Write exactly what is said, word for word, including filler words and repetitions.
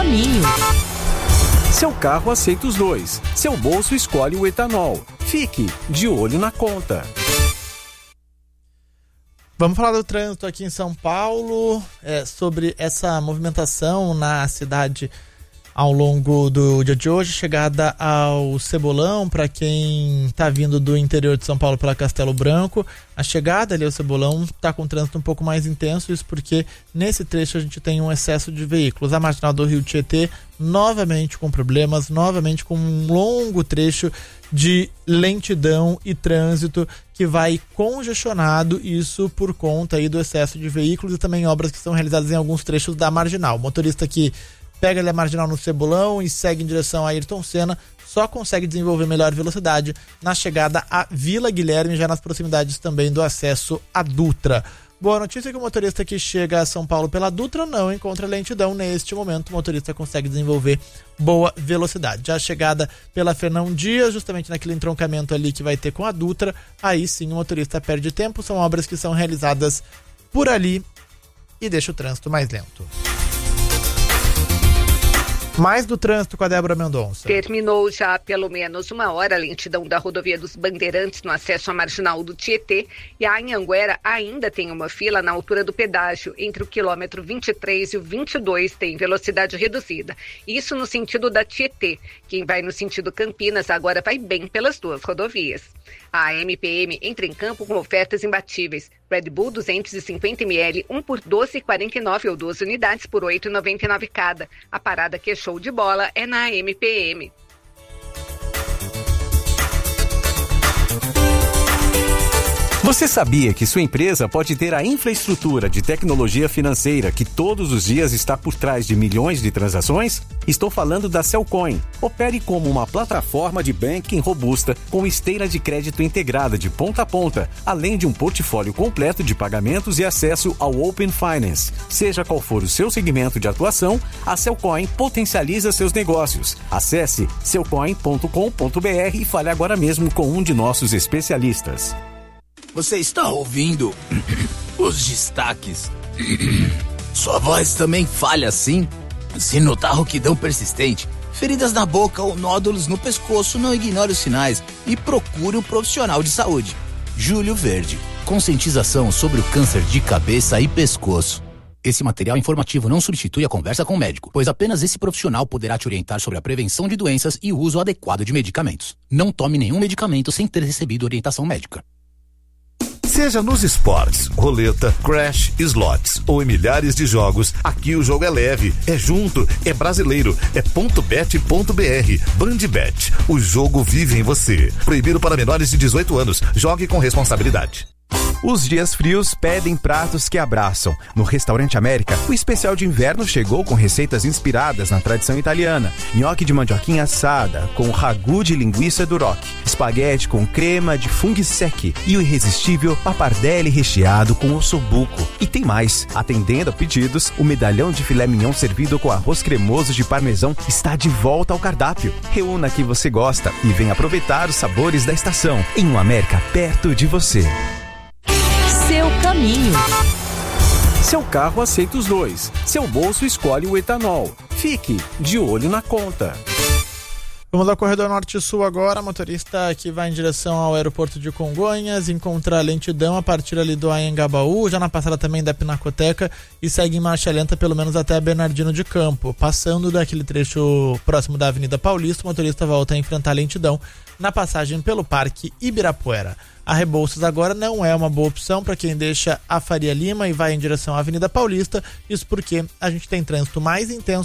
caminho. Seu carro aceita os dois. Seu bolso escolhe o etanol. Fique de olho na conta. Vamos falar do trânsito aqui em São Paulo, é, sobre essa movimentação na cidade ao longo do dia de hoje. Chegada ao Cebolão, para quem está vindo do interior de São Paulo pela Castelo Branco. A chegada ali ao Cebolão está com trânsito um pouco mais intenso, isso porque nesse trecho a gente tem um excesso de veículos. A marginal do Rio Tietê novamente com problemas, novamente com um longo trecho de lentidão e trânsito que vai congestionado, isso por conta aí do excesso de veículos e também obras que são realizadas em alguns trechos da marginal. O motorista que pega ali a marginal no Cebolão e segue em direção a Ayrton Senna só consegue desenvolver melhor velocidade na chegada a Vila Guilherme, já nas proximidades também do acesso à Dutra. Boa notícia é que o motorista que chega a São Paulo pela Dutra não encontra lentidão. Neste momento, o motorista consegue desenvolver boa velocidade. Já a chegada pela Fernão Dias, justamente naquele entroncamento ali que vai ter com a Dutra, aí sim o motorista perde tempo. São obras que são realizadas por ali e deixa o trânsito mais lento. Mais do trânsito com a Débora Mendonça. Terminou já há pelo menos uma hora a lentidão da rodovia dos Bandeirantes no acesso à marginal do Tietê, e a Anhanguera ainda tem uma fila na altura do pedágio. Entre o quilômetro vinte e três e o vinte e dois tem velocidade reduzida. Isso no sentido da Tietê. Quem vai no sentido Campinas agora vai bem pelas duas rodovias. A M P M entra em campo com ofertas imbatíveis. Red Bull duzentos e cinquenta mililitros, um por doze reais e quarenta e nove centavos ou doze unidades por oito reais e noventa e nove centavos cada. A parada que é show de bola é na M P M. Você sabia que sua empresa pode ter a infraestrutura de tecnologia financeira que todos os dias está por trás de milhões de transações? Estou falando da Cellcoin. Opere como uma plataforma de banking robusta com esteira de crédito integrada de ponta a ponta, além de um portfólio completo de pagamentos e acesso ao Open Finance. Seja qual for o seu segmento de atuação, a Cellcoin potencializa seus negócios. Acesse cellcoin ponto com ponto b r e fale agora mesmo com um de nossos especialistas. Você está ouvindo os destaques? Sua voz também falha assim? Se notar rouquidão persistente, feridas na boca ou nódulos no pescoço, não ignore os sinais e procure um profissional de saúde. Júlio Verde, conscientização sobre o câncer de cabeça e pescoço. Esse material informativo não substitui a conversa com o médico, pois apenas esse profissional poderá te orientar sobre a prevenção de doenças e o uso adequado de medicamentos. Não tome nenhum medicamento sem ter recebido orientação médica. Seja nos esportes, roleta, crash, slots ou em milhares de jogos, aqui o jogo é leve, é junto, é brasileiro, é ponto bet ponto b r. Bandbet, o jogo vive em você. Proibido para menores de dezoito anos. Jogue com responsabilidade. Os dias frios pedem pratos que abraçam. No Restaurante América, o especial de inverno chegou com receitas inspiradas na tradição italiana. Nhoque de mandioquinha assada com ragu de linguiça duroc, espaguete com crema de funghi secchi e o irresistível pappardelle recheado com ossobuco. E tem mais. Atendendo a pedidos, o medalhão de filé mignon servido com arroz cremoso de parmesão está de volta ao cardápio. Reúna que você gosta e venha aproveitar os sabores da estação em um América perto de você. Seu caminho. Seu carro aceita os dois. Seu bolso escolhe o etanol. Fique de olho na conta. Vamos ao corredor norte-sul agora. Motorista que vai em direção ao aeroporto de Congonhas, encontra lentidão a partir ali do Anhangabaú, já na passada também da Pinacoteca, e segue em marcha lenta pelo menos até Bernardino de Campo. Passando daquele trecho próximo da Avenida Paulista, o motorista volta a enfrentar lentidão na passagem pelo Parque Ibirapuera. A Rebouças agora não é uma boa opção para quem deixa a Faria Lima e vai em direção à Avenida Paulista, isso porque a gente tem trânsito mais intenso